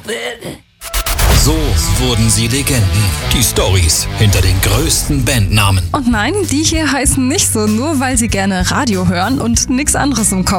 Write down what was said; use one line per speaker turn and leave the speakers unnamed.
So wurden sie Legenden. Die Storys hinter den größten Bandnamen.
Und nein, die hier heißen nicht so, nur weil sie gerne Radio hören und nichts anderes im Kopf